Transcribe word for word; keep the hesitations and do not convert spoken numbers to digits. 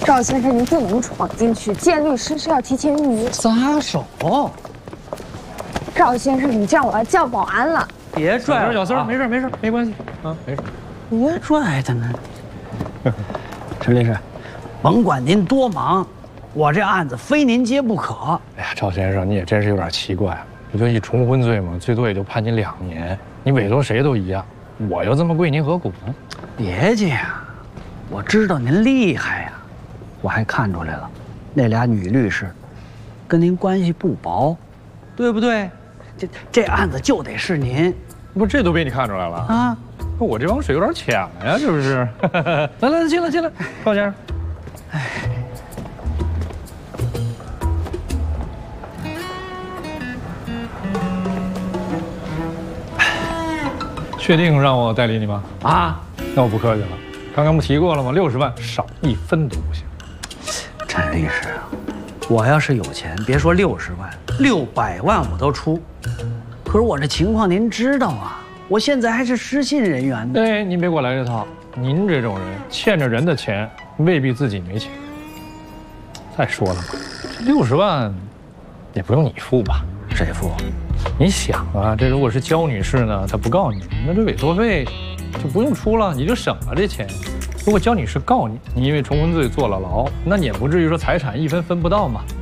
赵先生，您不能闯进去，见律师是要提前预约。 撒手！ 赵先生，你这样我要叫保安了。 别拽我！ 小四，没事没事，没关系啊，没事。 别拽他呢。陈律师，甭管您多忙，我这案子非您接不可。 哎呀，赵先生，你也真是有点奇怪啊！不就一重婚罪吗？最多也就判你两年，你委托谁都一样，我又这么贵，您何苦呢？ 别介呀，我知道您厉害呀，我还看出来了，那俩女律师跟您关系不薄，对不对？这这案子就得是您， 不，这都被你看出来了啊！ 我这帮水有点浅了呀，是不是？来来，进来进来，赵先生。哎，确定让我代理你吗？ 啊， 那我不客气了。刚刚不提过了吗？六十万少一分都不行。 陈律师啊，我要是有钱，别说六十万，六百万我都出。可是我这情况您知道啊，我现在还是失信人员呢。 对，您别给我来这套。您这种人欠着人的钱，未必自己没钱。再说了嘛，这六十万也不用你付吧？ 谁付？ 你想啊，这如果是焦女士呢，她不告你，那这委托费就不用出了，你就省了这钱。如果焦女士告你，你因为重婚罪坐了牢，那你也不至于说财产一分分不到嘛。